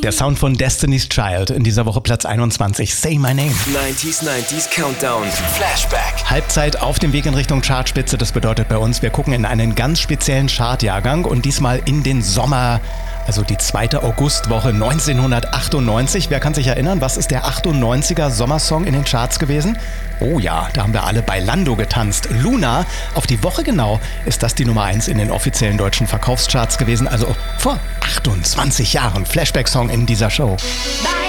Der Sound von Destiny's Child, in dieser Woche Platz 21, Say My Name. 90s Countdown, Flashback. Halbzeit auf dem Weg in Richtung Chartspitze, das bedeutet bei uns, wir gucken in einen ganz speziellen Chartjahrgang und diesmal in den Sommer, also die 2. Augustwoche 1998. Wer kann sich erinnern, was ist der 98er Sommersong in den Charts gewesen? Oh ja, da haben wir alle bei Lando getanzt. Luna, auf die Woche genau ist das die Nummer 1 in den offiziellen deutschen Verkaufscharts gewesen, also vor 28 Jahren. Flashback-Song in dieser Show.